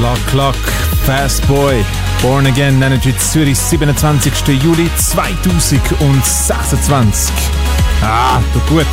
Clock, Fast Boy, Born Again, Energy Zürich, 27. Juli 2026. Du gut.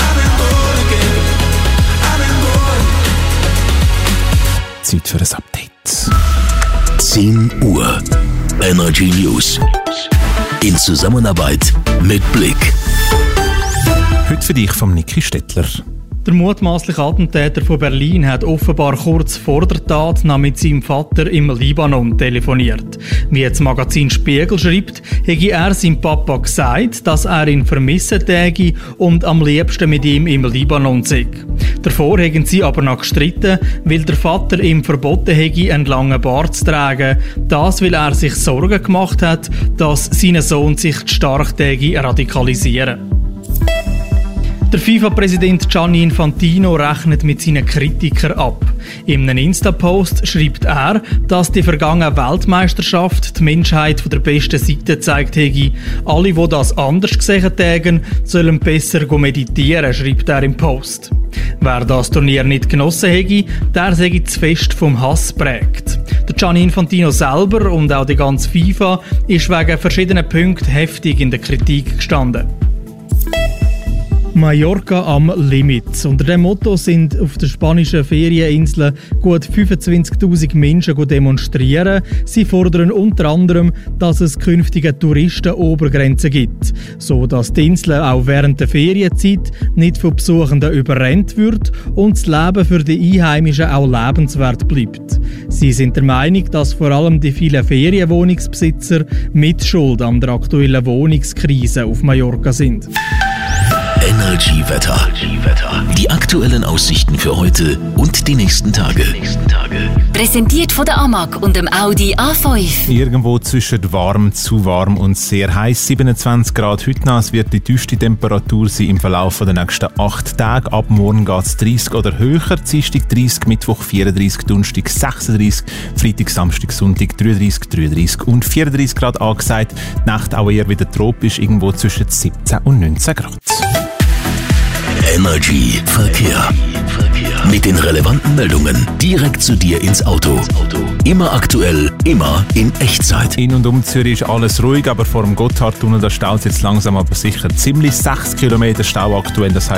Zeit für ein Update. 10 Uhr. Energy News. In Zusammenarbeit mit Blick. Heute für dich vom Niki Stettler. Der mutmaßliche Attentäter von Berlin hat offenbar kurz vor der Tat noch mit seinem Vater im Libanon telefoniert. Wie das Magazin Spiegel schreibt, hätte er seinem Papa gesagt, dass er ihn vermissen täge und am liebsten mit ihm im Libanon sei. Davor hätten sie aber noch gestritten, weil der Vater ihm verboten hätte, einen langen Bart zu tragen. Das, weil er sich Sorgen gemacht hat, dass sein Sohn sich zu stark täge radikalisieren. Der FIFA-Präsident Gianni Infantino rechnet mit seinen Kritikern ab. In einem Insta-Post schreibt er, dass die vergangene Weltmeisterschaft die Menschheit von der besten Seite gezeigt hätte. Alle, die das anders gesehen haben, sollen besser meditieren, schreibt er im Post. Wer das Turnier nicht genossen hätte, der sei zu fest vom Hass geprägt. Der Gianni Infantino selber und auch die ganze FIFA ist wegen verschiedenen Punkten heftig in der Kritik gestanden. Mallorca am Limit. Unter dem Motto sind auf der spanischen Ferieninsel gut 25'000 Menschen demonstrieren. Sie fordern unter anderem, dass es künftige Touristenobergrenzen gibt, so dass die Insel auch während der Ferienzeit nicht von Besuchenden überrennt wird und das Leben für die Einheimischen auch lebenswert bleibt. Sie sind der Meinung, dass vor allem die vielen Ferienwohnungsbesitzer Mitschuld an der aktuellen Wohnungskrise auf Mallorca sind. Energy-Wetter. Die aktuellen Aussichten für heute und die nächsten Tage. Präsentiert von der AMAG und dem Audi A5. Irgendwo zwischen warm, zu warm und sehr heiß. 27 Grad heute noch. Es wird die tiefste Temperatur sein im Verlauf der nächsten 8 Tage. Ab morgen geht es 30 oder höher. Dienstag 30, Mittwoch 34, Donnerstag 36, Freitag, Samstag, Sonntag 33 und 34 Grad angesagt. Die Nacht auch eher wieder tropisch, irgendwo zwischen 17 und 19 Grad. Energy Verkehr. Mit den relevanten Meldungen direkt zu dir ins Auto. Immer aktuell, immer in Echtzeit. In und um Zürich ist alles ruhig, aber vor dem Gotthardtunnel, da staut es jetzt langsam aber sicher ziemlich 6 Kilometer Stau aktuell. Das heißt,